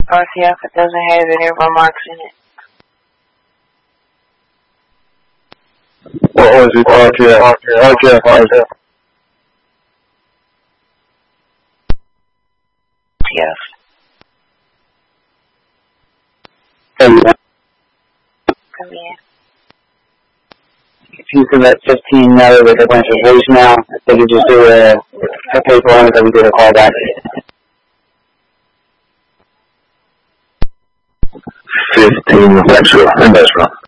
RCF, it doesn't have any remarks in it. What was it? RCF. Yes. Come in. If you could let 15 know that it went to voicemail, if they could just do a paper on it, then we get a call back. 15 sexual investment.